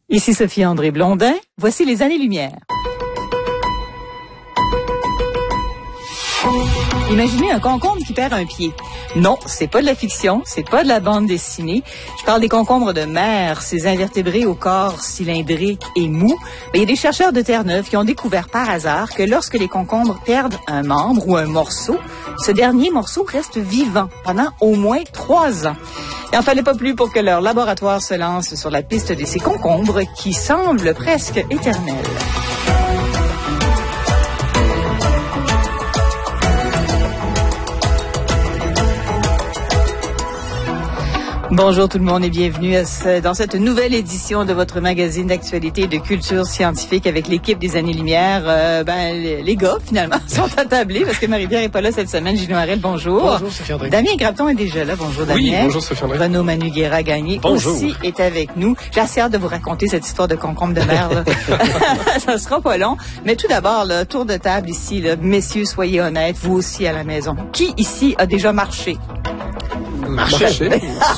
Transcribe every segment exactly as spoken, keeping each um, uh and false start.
Ici Sophie-André Blondin, voici les années-lumière. Imaginez un concombre qui perd un pied. Non, c'est pas de la fiction, c'est pas de la bande dessinée. Je parle des concombres de mer, ces invertébrés au corps cylindrique et mou. Mais il y a des chercheurs de Terre-Neuve qui ont découvert par hasard que lorsque les concombres perdent un membre ou un morceau, ce dernier morceau reste vivant pendant au moins trois ans. Il n'en fallait pas plus pour que leur laboratoire se lance sur la piste de ces concombres qui semblent presque éternels. Bonjour tout le monde et bienvenue à ce, dans cette nouvelle édition de votre magazine d'actualité et de culture scientifique avec l'équipe des Années-Lumière. Euh, ben, les, les gars, finalement, sont attablés parce que Marie-Pierre n'est pas là cette semaine. Gino Harel, bonjour. Bonjour, Sophie-André. Damien Grabton est déjà là. Bonjour, Damien. Oui, bonjour, Sophie-André. Renaud Manu Guéra-Gagné aussi est avec nous. J'ai assez hâte de vous raconter cette histoire de concombre de mer. Là. Ça sera pas long. Mais tout d'abord, le tour de table ici. Là. Messieurs, soyez honnêtes, vous aussi à la maison. Qui ici a déjà marché? Marché.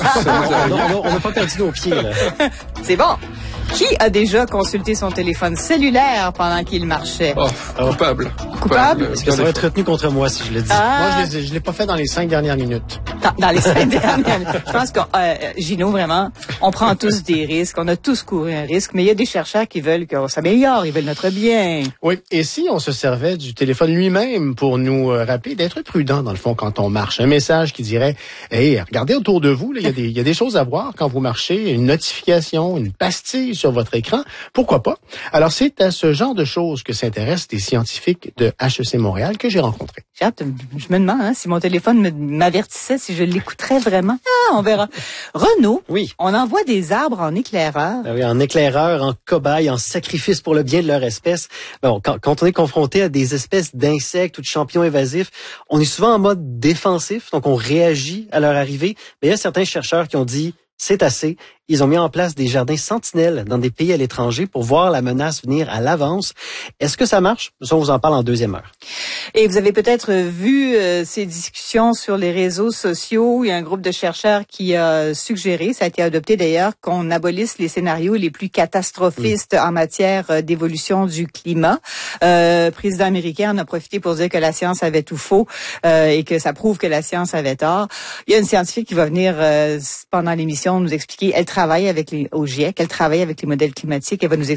On n'a pas perdu nos pieds, là. C'est bon. Qui a déjà consulté son téléphone cellulaire pendant qu'il marchait? Oh, coupable. Coupable? Est-ce que ça va être retenu contre moi si je le dis? Ah. Moi, je l'ai, je l'ai pas fait dans les cinq dernières minutes. Dans, dans les cinq dernières. Je pense que, euh, Gino, vraiment, on prend tous des risques. On a tous couru un risque, mais il y a des chercheurs qui veulent qu'on s'améliore. Ils veulent notre bien. Oui. Et si on se servait du téléphone lui-même pour nous rappeler d'être prudent, dans le fond, quand on marche? Un message qui dirait, hey, regardez autour de vous, là, il y a des, il y a des choses à voir quand vous marchez, une notification, une pastille sur votre écran. Pourquoi pas? Alors, c'est à ce genre de choses que s'intéressent des scientifiques de H E C Montréal que j'ai rencontrés. J'ai hâte, je me demande hein, si mon téléphone me, m'avertissait, si je l'écouterais vraiment. Ah, on verra. Renaud, oui. On envoie des arbres en éclaireur. Ah oui, en éclaireur, en cobaye, en sacrifice pour le bien de leur espèce. Bon, quand, quand on est confronté à des espèces d'insectes ou de champignons évasifs, on est souvent en mode défensif, donc on réagit à leur arrivée. Mais il y a certains chercheurs qui ont dit, c'est assez. Ils ont mis en place des jardins sentinelles dans des pays à l'étranger pour voir la menace venir à l'avance. Est-ce que ça marche? Ça, on vous en parle en deuxième heure. Et vous avez peut-être vu euh, ces discussions sur les réseaux sociaux. Il y a un groupe de chercheurs qui a suggéré, ça a été adopté d'ailleurs, qu'on abolisse les scénarios les plus catastrophistes mmh. en matière d'évolution du climat. Euh, le président américain en a profité pour dire que la science avait tout faux euh, et que ça prouve que la science avait tort. Il y a une scientifique qui va venir euh, pendant l'émission nous expliquer. Elle travaille avec les au G I E C, elle travaille avec les modèles climatiques. Elle va nous